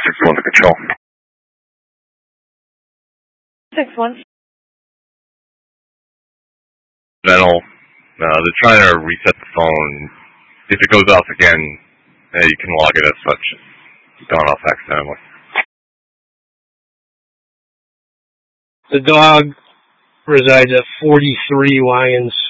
6-1 to control. 6-1. Dental, they're trying to reset the phone. If it goes off again, you can log it as such. It's gone off accidentally. The dog resides at 43 Lyons